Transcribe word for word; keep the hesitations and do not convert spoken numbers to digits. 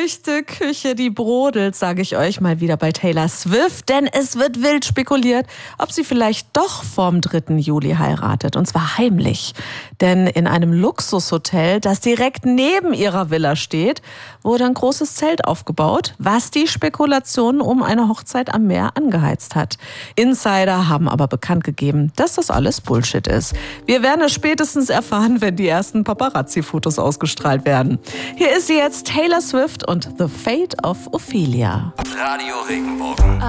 Gerüchteküche, die brodelt, sage ich euch mal wieder bei Taylor Swift, denn es wird wild spekuliert, ob sie vielleicht doch vorm dritten Juli heiratet, und zwar heimlich. Denn in einem Luxushotel, das direkt neben ihrer Villa steht, wurde ein großes Zelt aufgebaut, was die Spekulationen um eine Hochzeit am Meer angeheizt hat. Insider haben aber bekannt gegeben, dass das alles Bullshit ist. Wir werden es spätestens erfahren, wenn die ersten Paparazzi-Fotos ausgestrahlt werden. Hier ist sie jetzt, Taylor Swift und The Fate of Ophelia. Radio Regenbogen.